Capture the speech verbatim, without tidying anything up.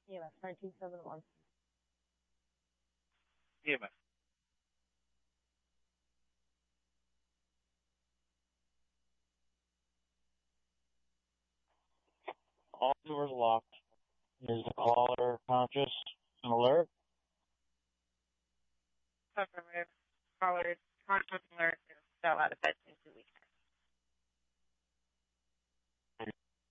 E M S nine two seven one. E M S. All doors locked. Is the caller conscious and alert? Affirmative. Caller conscious and alert and fell out of bed since two weeks.